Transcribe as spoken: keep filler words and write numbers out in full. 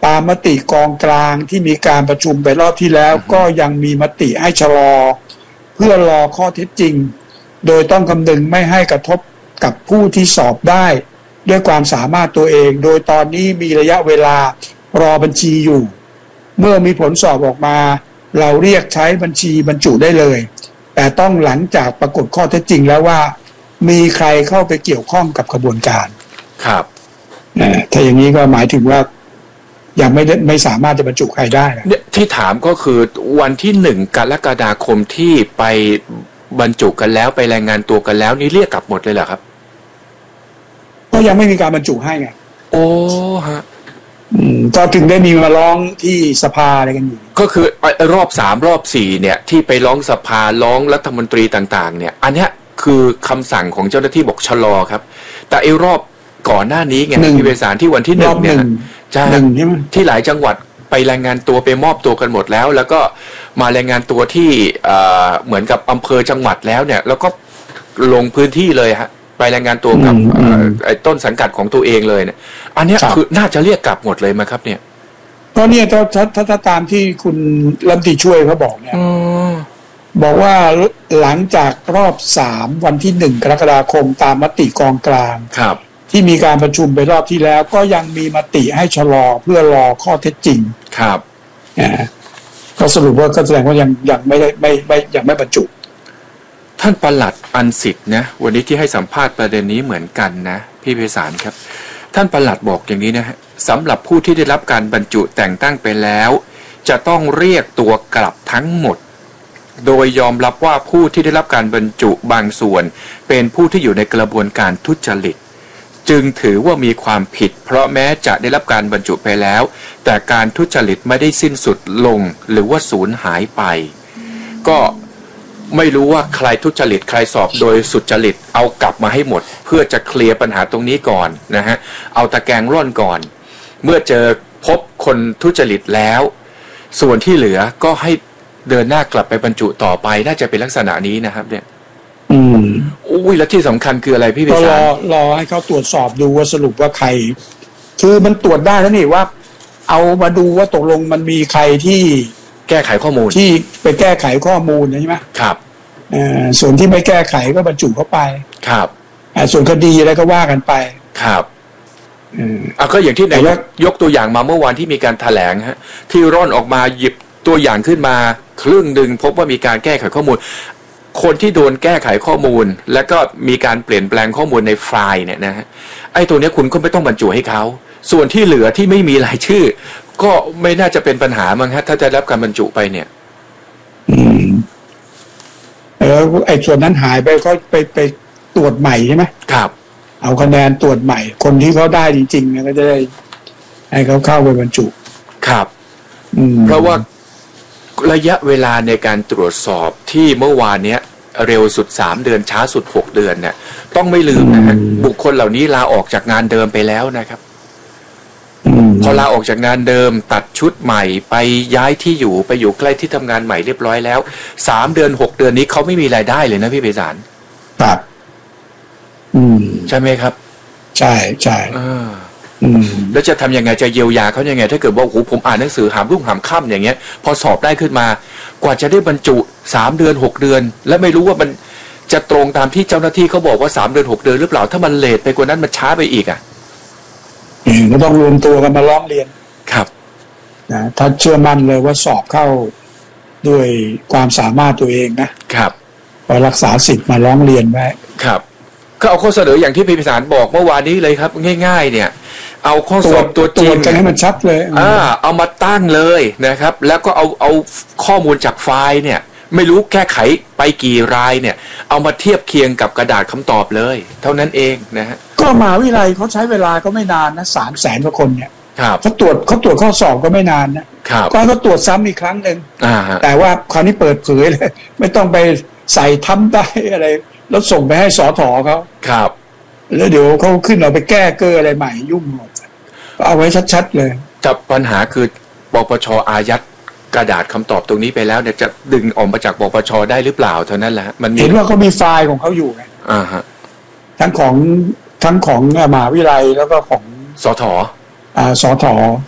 ตามมติกองกลางที่มีการประชุมไปรอบที่แล้วก็ยังมีมติให้ชะลอเพื่อรอข้อเท็จจริงโดยต้องคำนึงไม่ให้กระทบกับผู้ที่สอบได้ด้วยความสามารถตัวเองโดยตอนนี้มีระยะเวลารอบัญชีอยู่เมื่อมีผลสอบออกมาเราเรียกใช้บัญชีบรรจุได้เลยแต่ต้องหลังจากปรากฏข้อเท็จจริงแล้วว่ามีใครเข้าไปเกี่ยวข้องกับกระบวนการครับถ้าอย่างนี้ก็หมายถึงว่ายังไม่ได้ไม่สามารถจะบรรจุใครได้เนี่ยที่ถามก็คือวันที่หนึ่งกรกฎาคมที่ไปบรรจุกันแล้วไปรายงานตัวกันแล้วนี่เรียกกลับหมดเลยเหรอครับก็ยังไม่มีการบรรจุให้ไงโอ้ฮะก็ถึงได้มีมาร้องที่สภาอะไรกันอยู่ก็คือรอบสามรอบสี่เนี่ยที่ไปร้องสภาร้องรัฐมนตรีต่างๆเนี่ยอันเนี้ยคือคำสั่งของเจ้าหน้าที่บอกชะลอครับแต่ไอ้รอบก่อนหน้านี้ไงที่เวสารที่วันที่หนึ่งเนี่ยจะที่หลายจังหวัดไปรายงานตัวไปมอบตัวกันหมดแล้วแล้วก็มารายงานตัวที่เหมือนกับอำเภอจังหวัดแล้วเนี่ยแล้วก็ลงพื้นที่เลยฮะไปรายงานตัวกับต้นสังกัดของตัวเองเลยเนี่ยอันนี้คือน่าจะเรียกกลับหมดเลยไหมครับเนี่ยก็เนี่ยถ้าถ้าถ้าตามที่คุณรัฐมนตรีช่วยเขาบอกเนี่ยบอกว่าหลังจากรอบสามวันที่หนึ่งกรกฎาคมตามมติกองกลางครับที่มีการประชุมไปรอบที่แล้วก็ยังมีมติให้ชะลอเพื่อรอข้อเท็จจริงครับอ่าก็สรุปว่าก็แสดงว่ายังยังไม่ได้ไม่ไม่ยังไม่บรรจุท่านปลัดอันสิทธิ์นะวันนี้ที่ให้สัมภาษณ์ประเด็นนี้เหมือนกันนะพี่ไพศาลครับท่านปลัดบอกอย่างนี้นะฮะสำหรับผู้ที่ได้รับการบรรจุแต่งตั้งไปแล้วจะต้องเรียกตัวกลับทั้งหมดโดยยอมรับว่าผู้ที่ได้รับการบรรจุบางส่วนเป็นผู้ที่อยู่ในกระบวนการทุจริตจึงถือว่ามีความผิดเพราะแม้จะได้รับการบรรจุไปแล้วแต่การทุจริตไม่ได้สิ้นสุดลงหรือว่าสูญหายไปก็ไม่รู้ว่าใครทุจริตใครสอบโดยสุจริตเอากลับมาให้หมดเพื่อจะเคลียร์ปัญหาตรงนี้ก่อนนะฮะเอาตะแกรงร่อนก่อนเมื่อเจอพบคนทุจริตแล้วส่วนที่เหลือก็ให้เดินหน้ากลับไปบรรจุต่อไปน่าจะเป็นลักษณะนี้นะครับเนี่ยอืมอุ้ยแล้วที่สำคัญคืออะไรพี่พิศารก็รอรอให้เขาตรวจสอบดูว่าสรุปว่าใครคือมันตรวจได้แล้วนี่ว่าเอามาดูว่าตกลงมันมีใครที่แก้ไขข้อมูลที่ไปแก้ไขข้อมูลใช่ไหมครับอ่าส่วนที่ไม่แก้ไขก็บรรจุเข้าไปครับอ่าส่วนคดีอะไรก็ว่ากันไปครับอืมอ่ะก็อย่างที่ไหนยกยกตัวอย่างมาเมื่อวานที่มีการแถลงฮะที่ร่อนออกมาหยิบตัวอย่างขึ้นมาครึ่งหนึ่งพบว่ามีการแก้ไขข้อมูลคนที่โดนแก้ไขข้อมูลแล้วก็มีการเปลี่ยนแปลงข้อมูลในไฟล์เนี่ยนะฮะไอ้ตัวนี้คุณก็ไม่ต้องบรรจุให้เขาส่วนที่เหลือที่ไม่มีรายชื่อก็ไม่น่าจะเป็นปัญหามั้งฮะถ้าจะรับการบรรจุไปเนี่ยอืมแล้วไอ้ส่วนนั้นหายไปก็ไปไปตรวจใหม่ใช่ไหมครับเอาคะแนนตรวจใหม่คนที่เขาได้จริงๆเนี่ยก็จะได้ให้เขาเข้าไปบรรจุครับอืมเพราะว่าระยะเวลาในการตรวจสอบที่เมื่อวานเนี้ยเร็วสุดสามเดือนช้าสุดหกเดือนเนี่ยต้องไม่ลืมนะฮะบุคคลเหล่านี้ลาออกจากงานเดิมไปแล้วนะครับพอลาออกจากงานเดิมตัดชุดใหม่ไปย้ายที่อยู่ไปอยู่ใกล้ที่ทำงานใหม่เรียบร้อยแล้วสามเดือนหกเดือนนี้เขาไม่มีรายได้เลยนะพี่ไพศาลครับอืมใช่ไหมครับใช่ใช่อืมแล้วจะทำยังไงจะเยียวยาเขายังไงถ้าเกิดว่าโอ้โหผมอ่านหนังสือหามรุ่งหามค่ำอย่างเงี้ยพอสอบได้ขึ้นมากว่าจะได้บรรจุสามเดือนหกเดือนและไม่รู้ว่ามันจะตรงตามที่เจ้าหน้าที่เขาบอกว่าสามเดือนหกเดือนหรือเปล่าถ้ามันเลทไปกว่านั้นมันช้าไปอีกอ่ะก็ต้องรวมตัวกันมาร้องเรียนครับนะถ้าเชื่อมั่นเลยว่าสอบเข้าด้วยความสามารถตัวเองนะครับไปรักษาสิทธิ์มาร้องเรียนไว้ครับก็เอาข้อเสนออย่างที่พี่พิสารบอกเมื่อวานนี้เลยครับง่ายๆเนี่ยเอาข้อสอบตัวจริงกันให้มันชัดเลยอ่าเอามาตั้งเลยนะครับแล้วก็เอาเอาข้อมูลจากไฟล์เนี่ยไม่รู้แก้ไขไปกี่รายเนี่ยเอามาเทียบเคียงกับกระดาษคำตอบเลยเท่านั้นเองนะฮะก็มหาวิทยาลัยเขาใช้เวลาก็ไม่นานนะสามแสนกว่าคนเนี่ยเขาตรวจเขาตรวจข้อสอบก็ไม่นานนะก็เขาตรวจซ้ำอีกครั้งหนึ่งแต่ว่าคราวนี้เปิดเผยเลยไม่ต้องไปใส่ทำได้อะไรแล้วส่งไปให้สถเขาครับแล้วเดี๋ยวเขาขึ้นเอาไปแก้เกออะไรใหม่ยุ่งหมดเอาไว้ชัดๆเลยแต่ปัญหาคือปปช.อายัดกระดาษคำตอบตรงนี้ไปแล้วเนี่ยจะดึงออกมาจากปปช.ได้หรือเปล่าเท่านั้นแหละมันเห็นว่าเขามีไฟล์ของเขาอยู่ไงอ่าฮะทั้งของทั้งของมหาวิทยาลัยแล้วก็ของสถ. อ่าสถ.